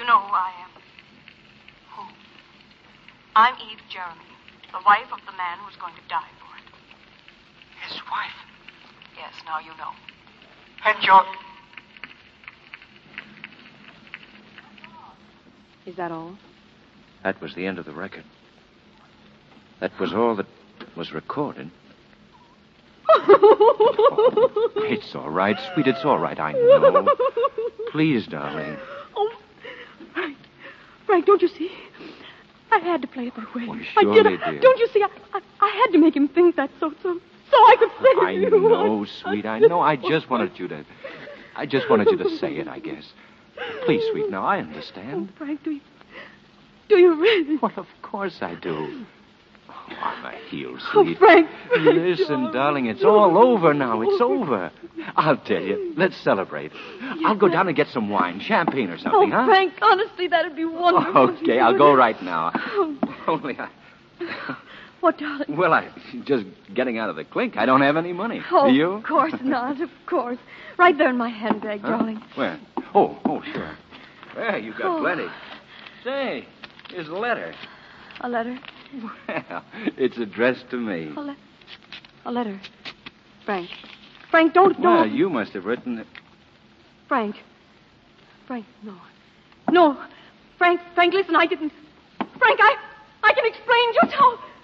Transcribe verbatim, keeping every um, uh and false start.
know who I am. Who? I'm Eve Jeremy, the wife of the man who's going to die for it. His wife? Yes, now you know. And you're... Is that all? That was the end of the record. That was all that was recorded. Oh, it's all right, sweet. It's all right, I know. Please, darling. Oh, Frank. Frank, don't you see? I had to play it that way. Oh, I surely, did. dear. Don't you see? I, I, I had to make him think that so, so, so I could say I it to you. know, sweet. I know. I just wanted you to... I just wanted you to say it, I guess. Please, sweet, now, I understand. Oh, Frank, do you... Do you really? Well, of course I do. Oh, on my heels, Oh, sweet. Frank, Frank, Listen, darling, it's all over now. It's over. I'll tell you. Let's celebrate. I'll go down and get some wine, champagne or something, oh, huh? Frank, honestly, that'd be wonderful. Okay, I'll go right now. Only I... What, darling? Well, I'm just getting out of the clink. I don't have any money. Oh, Do you? of course not, of course. Right there in my handbag, Huh? darling. Where? Oh, oh, sure. There, you've got Oh. plenty. Say, here's a letter. A letter? Well, it's addressed to me. A, le- a letter. Frank. Frank, don't, Well, don't. you must have written it. Frank. Frank, no. No. Frank, Frank, listen, I didn't. Frank, I, I can explain just how,